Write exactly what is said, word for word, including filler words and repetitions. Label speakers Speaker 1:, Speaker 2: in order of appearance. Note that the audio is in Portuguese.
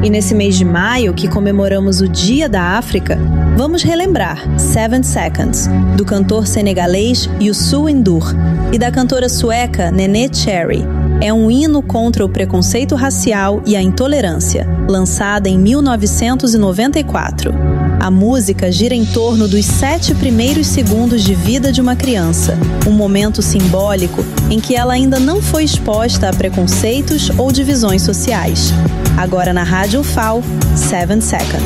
Speaker 1: E nesse mês de maio, que comemoramos o Dia da África, vamos relembrar Seven Seconds, do cantor senegalês Youssou N'Dour e da cantora sueca Neneh Cherry. É um hino contra o preconceito racial e a intolerância, lançada em mil novecentos e noventa e quatro. A música gira em torno dos sete primeiros segundos de vida de uma criança, um momento simbólico em que ela ainda não foi exposta a preconceitos ou divisões sociais. Agora na Rádio U F A O, Seven Seconds.